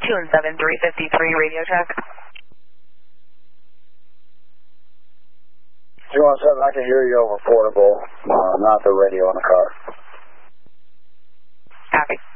217-353 radio check. 217, I can hear you over portable, not the radio in the car. Copy.